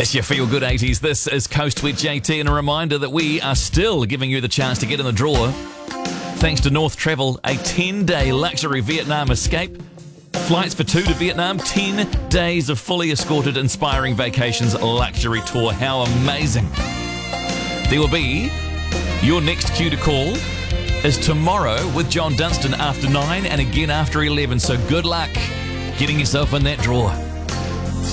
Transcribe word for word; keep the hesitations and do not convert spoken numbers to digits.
It's your Feel Good eighties. This is Coast with J T, and a reminder that we are still giving you the chance to get in the draw. Thanks to North Travel, a ten-day luxury Vietnam escape. Flights for two to Vietnam, ten days of fully escorted Inspiring Vacations luxury tour. How amazing. There will be your next cue to call is tomorrow with John Dunstan after nine and again after eleven. So good luck getting yourself in that draw.